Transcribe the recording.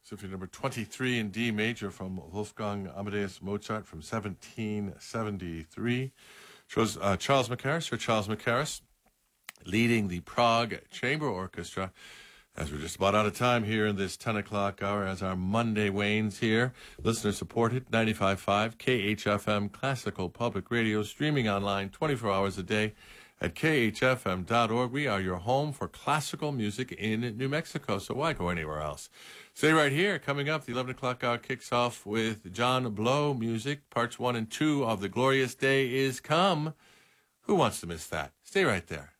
Symphony number 23 in D major from Wolfgang Amadeus Mozart from 1773. Shows Charles Mackerras, Sir Charles Mackerras, leading the Prague Chamber Orchestra. As we're just about out of time here in this 10 o'clock hour as our Monday wanes here. Listener supported, 95.5 KHFM Classical Public Radio, streaming online 24 hours a day at khfm.org. We are your home for classical music in New Mexico, so why go anywhere else? Stay right here. Coming up, the 11 o'clock hour kicks off with John Blow music. Parts 1 and 2 of The Glorious Day Is Come. Who wants to miss that? Stay right there.